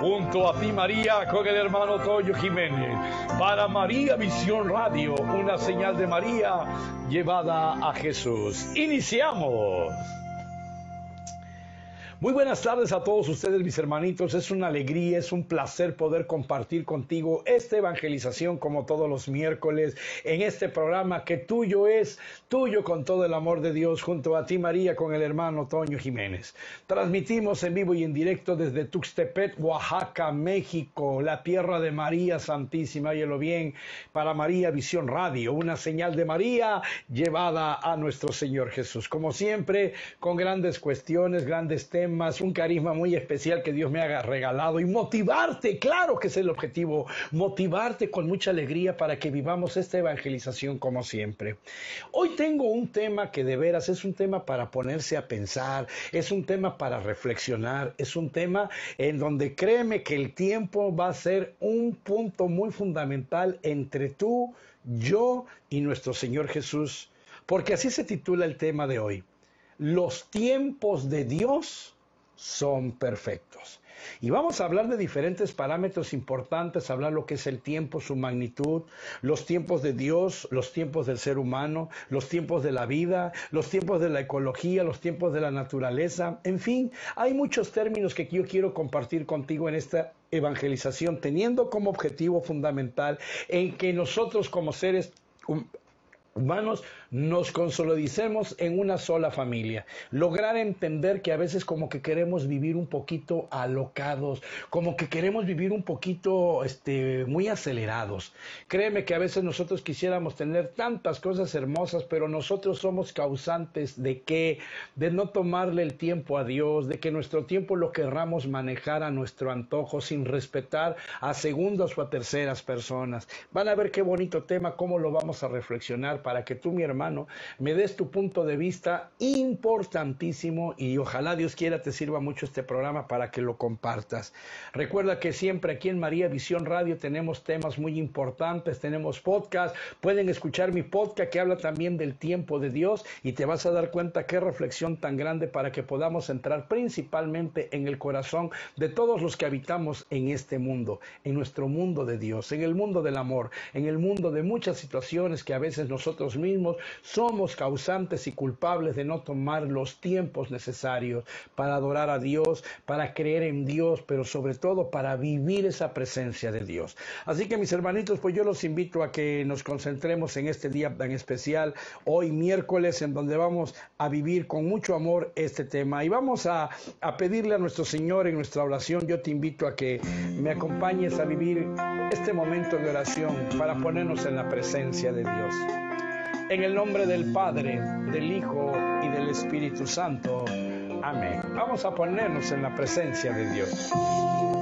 junto a ti María con el hermano Toño Jiménez, para María Visión Radio, una señal de María llevada a Jesús. ¡Iniciamos! Muy buenas tardes a todos ustedes, mis hermanitos. Es una alegría, es un placer poder compartir contigo esta evangelización como todos los miércoles en este programa que tuyo es, tuyo con todo el amor de Dios, junto a ti María con el hermano Toño Jiménez. Transmitimos en vivo y en directo desde Tuxtepec, Oaxaca, México, la tierra de María Santísima, óyelo bien, para María Visión Radio, una señal de María llevada a nuestro Señor Jesús. Como siempre, con grandes cuestiones, grandes temas, un carisma muy especial que Dios me ha regalado y motivarte, claro que es el objetivo, motivarte con mucha alegría para que vivamos esta evangelización como siempre. Hoy tengo un tema que de veras es un tema para ponerse a pensar, es un tema para reflexionar, es un tema en donde créeme que el tiempo va a ser un punto muy fundamental entre tú, yo y nuestro Señor Jesús, porque así se titula el tema de hoy. Los tiempos de Dios son perfectos. Y vamos a hablar de diferentes parámetros importantes, hablar lo que es el tiempo, su magnitud, los tiempos de Dios, los tiempos del ser humano, los tiempos de la vida, los tiempos de la ecología, los tiempos de la naturaleza. En fin, hay muchos términos que yo quiero compartir contigo en esta evangelización, teniendo como objetivo fundamental en que nosotros como seres humanos nos consolidemos en una sola familia, lograr entender que a veces como que queremos vivir un poquito alocados, como que queremos vivir un poquito muy acelerados. Créeme que a veces nosotros quisiéramos tener tantas cosas hermosas, pero nosotros somos causantes de no tomarle el tiempo a Dios, de que nuestro tiempo lo querramos manejar a nuestro antojo sin respetar a segundas o a terceras personas. Van a ver qué bonito tema, cómo lo vamos a reflexionar para que tú, mi hermano, me des tu punto de vista importantísimo y ojalá Dios quiera te sirva mucho este programa para que lo compartas. Recuerda que siempre aquí en María Visión Radio tenemos temas muy importantes, tenemos podcast, pueden escuchar mi podcast que habla también del tiempo de Dios y te vas a dar cuenta qué reflexión tan grande para que podamos entrar principalmente en el corazón de todos los que habitamos en este mundo, en nuestro mundo de Dios, en el mundo del amor, en el mundo de muchas situaciones que a veces nosotros mismos somos causantes y culpables de no tomar los tiempos necesarios para adorar a Dios, para creer en Dios, pero sobre todo para vivir esa presencia de Dios. Así que mis hermanitos, pues yo los invito a que nos concentremos en este día tan especial, hoy miércoles, en donde vamos a vivir con mucho amor este tema y vamos a pedirle a nuestro Señor en nuestra oración. Yo te invito a que me acompañes a vivir este momento de oración para ponernos en la presencia de Dios. En el nombre del Padre, del Hijo y del Espíritu Santo. Amén. Vamos a ponernos en la presencia de Dios.